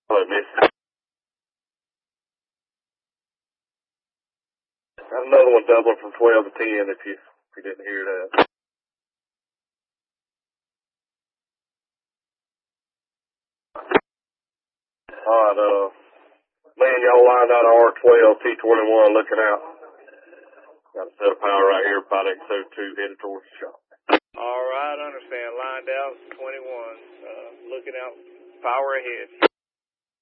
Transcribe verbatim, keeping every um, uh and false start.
Hello, miss. Got another one doubling from twelve to ten if you, if you didn't hear that. Alright, uh, man, y'all lined out R twelve, T twenty-one, looking out. Got a set of power right here, Pod X oh two, headed towards the shop. Alright, understand. Lined out, twenty-one, uh, looking out, power ahead.